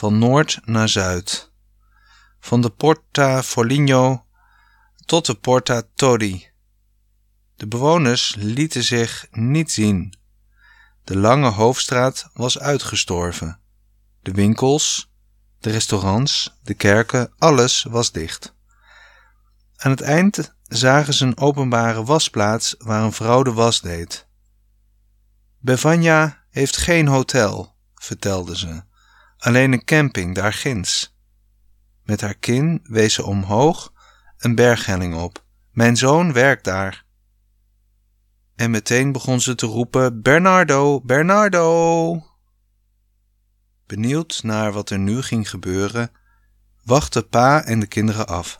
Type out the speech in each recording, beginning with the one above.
van noord naar zuid, van de Porta Foligno tot de Porta Todi. De bewoners lieten zich niet zien. De lange hoofdstraat was uitgestorven. De winkels, de restaurants, de kerken, alles was dicht. Aan het eind zagen ze een openbare wasplaats waar een vrouw de was deed. Bevagna heeft geen hotel, vertelde ze, alleen een camping daar ginds. Met haar kin wees ze omhoog een berghelling op. Mijn zoon werkt daar. En meteen begon ze te roepen: Bernardo, Bernardo! Benieuwd naar wat er nu ging gebeuren, wachtten pa en de kinderen af.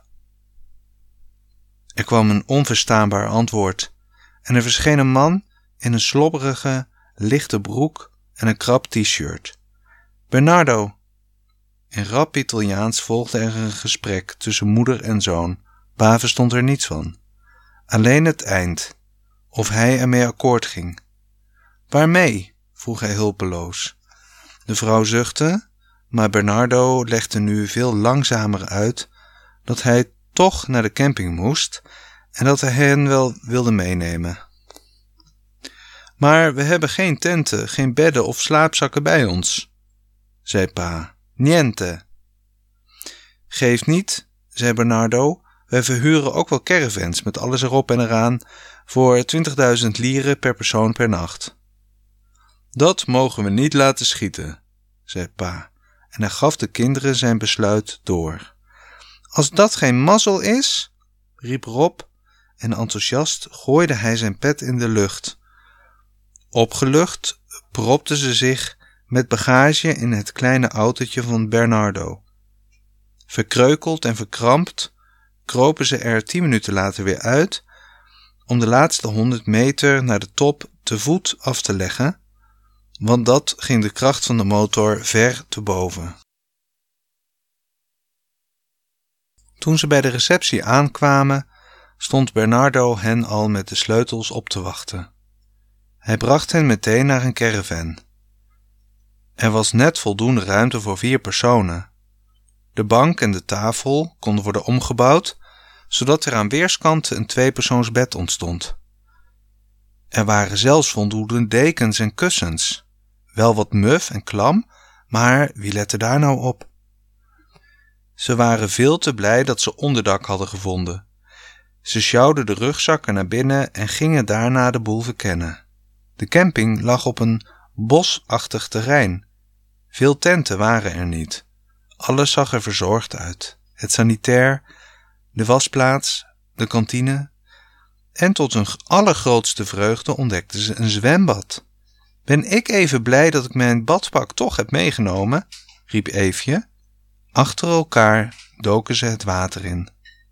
Er kwam een onverstaanbaar antwoord en er verscheen een man in een slobberige, lichte broek en een krap t-shirt. Bernardo! In rap Italiaans volgde er een gesprek tussen moeder en zoon. Pa verstond er niets van. Alleen het eind, of hij ermee akkoord ging. Waarmee? Vroeg hij hulpeloos. De vrouw zuchtte, maar Bernardo legde nu veel langzamer uit dat hij toch naar de camping moest en dat hij hen wel wilde meenemen. Maar we hebben geen tenten, geen bedden of slaapzakken bij ons, zei pa. Niente. Geeft niet, zei Bernardo, wij verhuren ook wel caravans met alles erop en eraan voor 20.000 lire per persoon per nacht. Dat mogen we niet laten schieten, zei pa, en hij gaf de kinderen zijn besluit door. Als dat geen mazzel is, riep Rob, en enthousiast gooide hij zijn pet in de lucht. Opgelucht propten ze zich met bagage in het kleine autootje van Bernardo. Verkreukeld en verkrampt kropen ze er 10 minuten later weer uit om de laatste 100 meter naar de top te voet af te leggen, want dat ging de kracht van de motor ver te boven. Toen ze bij de receptie aankwamen, stond Bernardo hen al met de sleutels op te wachten. Hij bracht hen meteen naar een caravan. Er was net voldoende ruimte voor 4 personen. De bank en de tafel konden worden omgebouwd, zodat er aan weerskanten een 2-persoonsbed ontstond. Er waren zelfs voldoende dekens en kussens. Wel wat muf en klam, maar wie lette daar nou op? Ze waren veel te blij dat ze onderdak hadden gevonden. Ze sjouwden de rugzakken naar binnen en gingen daarna de boel verkennen. De camping lag op een bosachtig terrein. Veel tenten waren er niet. Alles zag er verzorgd uit. Het sanitair, de wasplaats, de kantine. En tot hun allergrootste vreugde ontdekten ze een zwembad. Ben ik even blij dat ik mijn badpak toch heb meegenomen, riep Eefje. Achter elkaar doken ze het water in.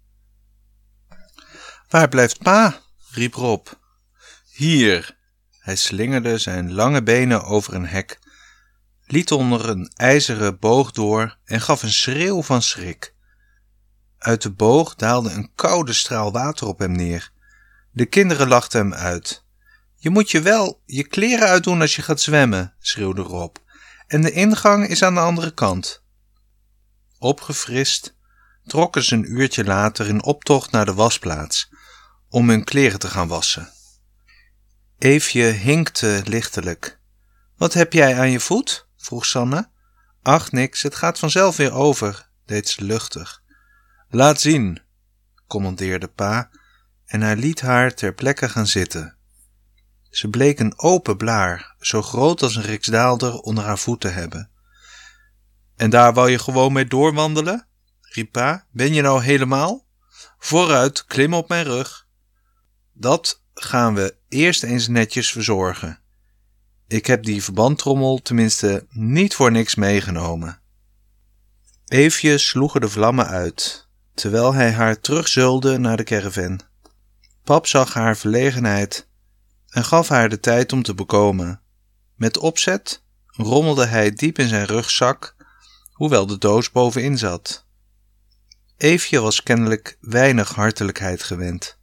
Waar blijft pa? Riep Rob. Hier. Hij slingerde zijn lange benen over een hek, liet onder een ijzeren boog door en gaf een schreeuw van schrik. Uit de boog daalde een koude straal water op hem neer. De kinderen lachten hem uit. Je moet je wel je kleren uitdoen als je gaat zwemmen, schreeuwde Rob. En de ingang is aan de andere kant. Opgefrist trokken ze een uurtje later in optocht naar de wasplaats om hun kleren te gaan wassen. Eefje hinkte lichtelijk. Wat heb jij aan je voet? Vroeg Sanne. Ach, niks, het gaat vanzelf weer over, deed ze luchtig. Laat zien, commandeerde pa en hij liet haar ter plekke gaan zitten. Ze bleek een open blaar, zo groot als een riksdaalder onder haar voet te hebben. En daar wou je gewoon mee doorwandelen? Riep pa. Ben je nou helemaal? Vooruit, klim op mijn rug. Dat gaan we eerst eens netjes verzorgen. Ik heb die verbandtrommel tenminste niet voor niks meegenomen. Eefje sloeg er de vlammen uit, terwijl hij haar terugzeulde naar de caravan. Pap zag haar verlegenheid en gaf haar de tijd om te bekomen. Met opzet rommelde hij diep in zijn rugzak, hoewel de doos bovenin zat. Eefje was kennelijk weinig hartelijkheid gewend.